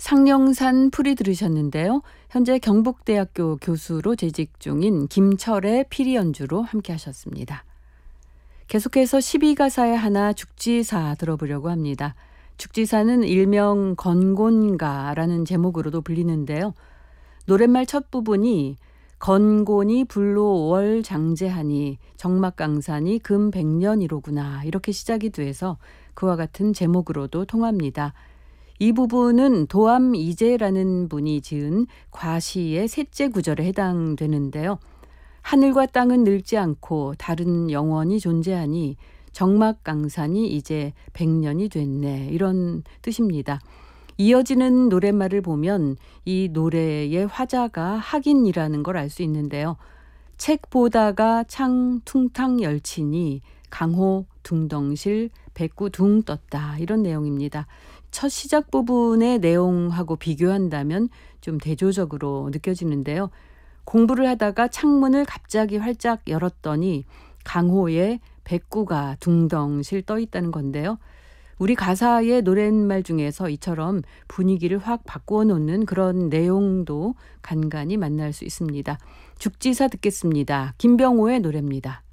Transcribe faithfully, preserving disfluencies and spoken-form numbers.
상령산 풀이 들으셨는데요. 현재 경북대학교 교수로 재직 중인 김철의 피리 연주로 함께 하셨습니다. 계속해서 십이 가사의 하나 죽지사 들어보려고 합니다. 죽지사는 일명 건곤가라는 제목으로도 불리는데요. 노랫말 첫 부분이 건곤이 불로 월 장제하니 정막강산이 금 백년이로구나 이렇게 시작이 돼서 그와 같은 제목으로도 통합니다. 이 부분은 도암 이재라는 분이 지은 과시의 셋째 구절에 해당되는데요. 하늘과 땅은 늙지 않고 다른 영원이 존재하니 정막강산이 이제 백년이 됐네 이런 뜻입니다. 이어지는 노랫말을 보면 이 노래의 화자가 학인이라는 걸 알 수 있는데요. 책 보다가 창 퉁탕 열치니 강호 둥덩실 백구 둥 떴다 이런 내용입니다. 첫 시작 부분의 내용하고 비교한다면 좀 대조적으로 느껴지는데요. 공부를 하다가 창문을 갑자기 활짝 열었더니 강호에 백구가 둥덩실 떠 있다는 건데요. 우리 가사의 노랫말 중에서 이처럼 분위기를 확 바꾸어 놓는 그런 내용도 간간히 만날 수 있습니다. 죽지사 듣겠습니다. 김병호의 노래입니다.